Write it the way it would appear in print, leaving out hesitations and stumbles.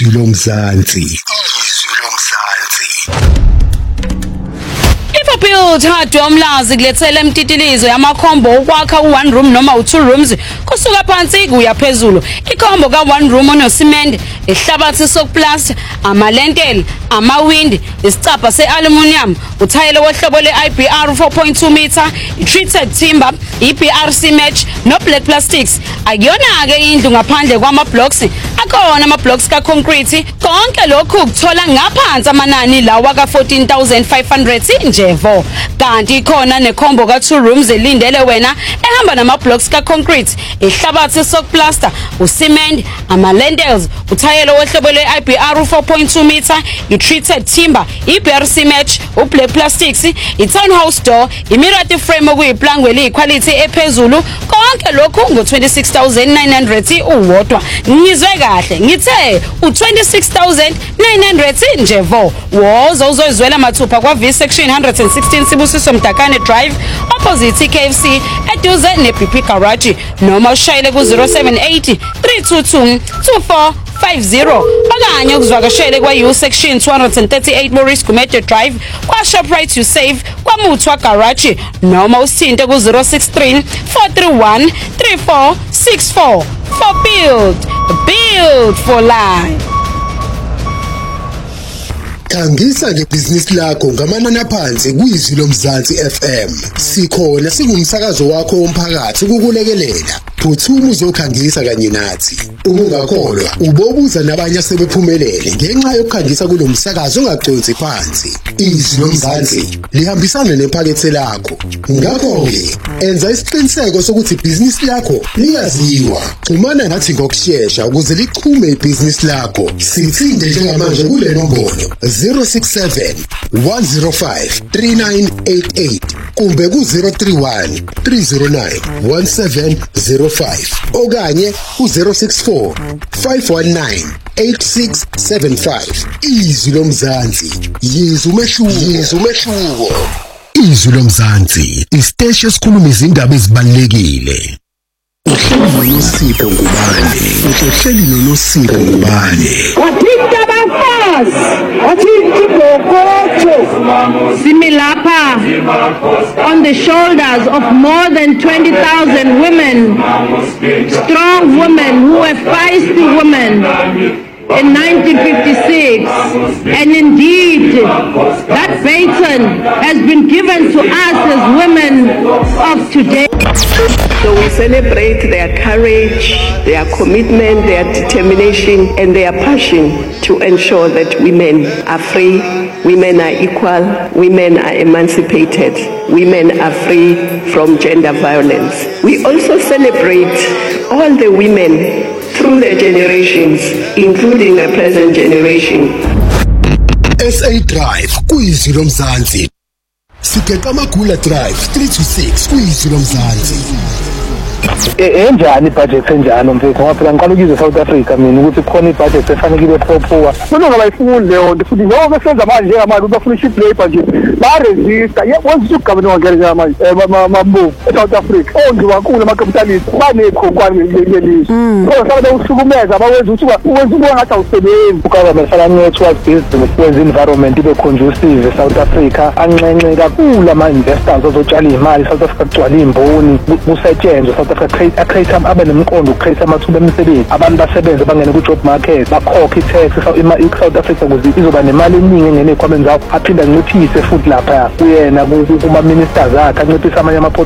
Izwi lomzansi. Build hardware umlazi kulethela emtitilizo yamakhombo ukwakha u1 room noma u2 rooms kusuka phansi kuya phezulu. Ikhombo ka1 room onosimende, ihlabathi sokuplasta, amalentel, amawindi, isicapha sealuminium, uthayela wohlobo leIBR 4.2 meter, treated timber, EPRC match no black plastics. Akuyona ke indlu ngaphandle kwama blocks, akhona ama blocks ka concrete. Konke lokhu ukuthola ngaphansi amanani lawa ka 14500 injevo. Kanti khona nekhombo ka2 rooms elindele wena ehamba nama blocks ka concrete, ihlabathi sokuplasta, ucement, ama-lentils, uthayelo wohlobo lweIBR 4.2 meter, i-treated timber, i-BRC match, u-black plastics, i-townhouse door, i-mirati frame okuyiplangwe eliyiquality ephezulu. Konke lokhu ngo-26,900 uwodwa. Ngizwe kahle ngithe u-26,900 njevo. Woza uzozwela mathupha kwa V-section 116 Sibusiso Mdakane Drive opposite KFC eduze ne-BP Garage, noma ushayele ku-078 322 2450 okanye ukuzwakashele kwa-U-section 238 Maurice Gumede Drive kwa-Shoprite U-Save kwaMuthwa Garage, noma usithinte ku-063 431 3464 for Build for Life. Khangisa ngebhizinisi lakho ngamanani aphansi kwiZwi lomzansi FM. Sikhona singumsakazo wakho womphakathi ukukulekelela. Phuthuma uzokhangisa kanye nathi. Ungakholwa ubobuza nabanye asebephumelele ngenxa yokukhangisa kulomsakazo ongaqonsi phansi. Izwi lomzansi lihambisana nephakethe lakho. Ngakho ke enza isiqiniseko sokuthi ibhizinisi lakho liyaziwa. Xhumana nathi ngokusheshsha ukuze lichume ibhizinisi lakho. Sithinde njengamanje kule nombolo 067 105 3988 kumbe ku-031 309 1705 okanye ku-064 519 8675. Izwi lomzansi, yizwa umehluko. Izwi lomzansi, isiteshi esikhuluma izindaba ezibalulekile. Uhleli noSipho Ngubane. Wathinta abafazi, wathinta igogojo. Similapha on the shoulders of more than 20,000 women, strong women who were feisty women in 1956, and indeed that baton has been given to us as women of today. So we celebrate their courage, their commitment, their determination, and their passion to ensure that women are free, women are equal, women are emancipated, women are free from gender violence. We also celebrate all the women through the generations, including the present generation. SA Drive kwiZwi lomzansi. Sigeqa amagula Drive 3 to 6 kwiZwi lomzansi. Enjani budget enjani mfethu ngoba phela ngiqala ukuzwe South Africa mina ukuthi khona ibudget efanele iphophuwa kunonga bayifunde leyo futhi njengoba besenza manje njengamanje bafuna i-cheap labor nje baresista wonke ugavana wangelela manje mambo eSouth Africa ongiwankulu ama-capitalist banekhonkwane lelizwe ngoba ukuhlukumeza abawenza ukuthi uwenza ngathi awusebenzi ugovernment fana network business wenza environment ibe conducive eSouth Africa anxenxe kakhulu ama-investors ozotshala imali South Africa kugcwala imboni kusetshenzwe South Africa create abe nemqondo create amathuba emisebenzi abantu basebenze bangene ku job market bakhokhe i-tax South Africa ukuze izoba nemali eningi engene ekhwameni zakho aphinda anciphise futhi lapha kuyena kuma ministers akhe anciphise amanye